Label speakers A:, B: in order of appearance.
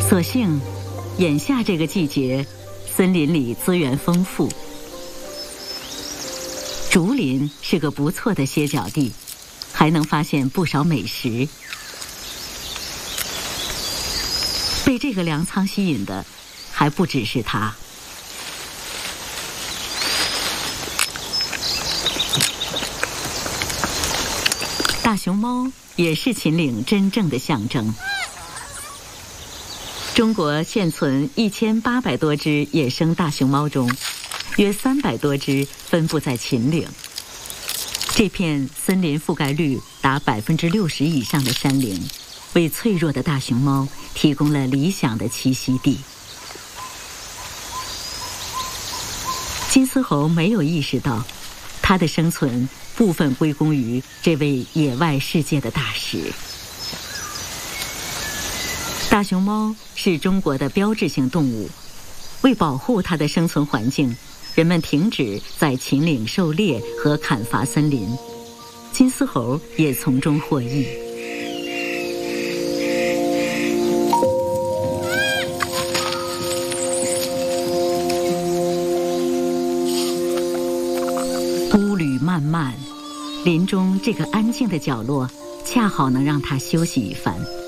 A: 所幸，眼下这个季节，森林里资源丰富，竹林是个不错的歇脚地，还能发现不少美食。被这个粮仓吸引的，还不只是它。大熊猫也是秦岭真正的象征。中国现存1800多只野生大熊猫中，约300多只分布在秦岭。这片森林覆盖率达60%以上的山林，为脆弱的大熊猫提供了理想的栖息地。金丝猴没有意识到，它的生存部分归功于这位野外世界的大使。大熊猫是中国的标志性动物，为保护它的生存环境，人们停止在秦岭狩猎和砍伐森林，金丝猴也从中获益。步履漫漫，林中这个安静的角落，恰好能让它休息一番。